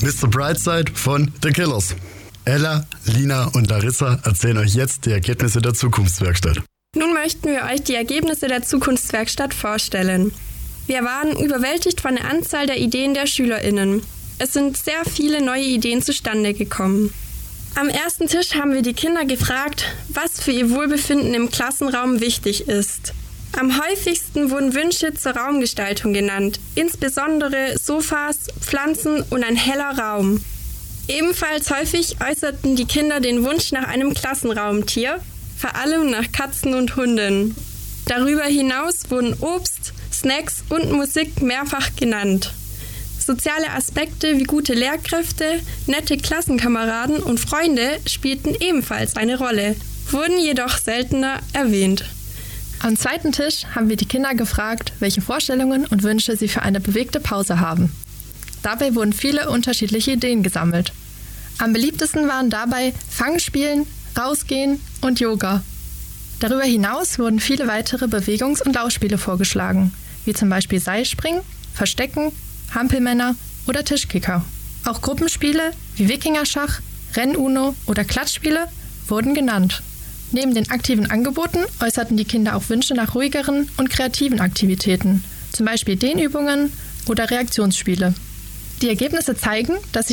Mr. Brightside von The Killers. Ella, Lina und Larissa erzählen euch jetzt die Ergebnisse der Zukunftswerkstatt. Nun möchten wir euch die Ergebnisse der Zukunftswerkstatt vorstellen. Wir waren überwältigt von der Anzahl der Ideen der SchülerInnen. Es sind sehr viele neue Ideen zustande gekommen. Am ersten Tisch haben wir die Kinder gefragt, was für ihr Wohlbefinden im Klassenraum wichtig ist. Am häufigsten wurden Wünsche zur Raumgestaltung genannt, insbesondere Sofas, Pflanzen und ein heller Raum. Ebenfalls häufig äußerten die Kinder den Wunsch nach einem Klassenraumtier, vor allem nach Katzen und Hunden. Darüber hinaus wurden Obst, Snacks und Musik mehrfach genannt. Soziale Aspekte wie gute Lehrkräfte, nette Klassenkameraden und Freunde spielten ebenfalls eine Rolle, wurden jedoch seltener erwähnt. Am zweiten Tisch haben wir die Kinder gefragt, welche Vorstellungen und Wünsche sie für eine bewegte Pause haben. Dabei wurden viele unterschiedliche Ideen gesammelt. Am beliebtesten waren dabei Fangspielen, Rausgehen und Yoga. Darüber hinaus wurden viele weitere Bewegungs- und Laufspiele vorgeschlagen, wie zum Beispiel Seilspringen, Verstecken, Hampelmänner oder Tischkicker. Auch Gruppenspiele wie Wikingerschach, Renn-Uno oder Klatschspiele wurden genannt. Neben den aktiven Angeboten äußerten die Kinder auch Wünsche nach ruhigeren und kreativen Aktivitäten, zum Beispiel Dehnübungen oder Reaktionsspiele. Die Ergebnisse zeigen, dass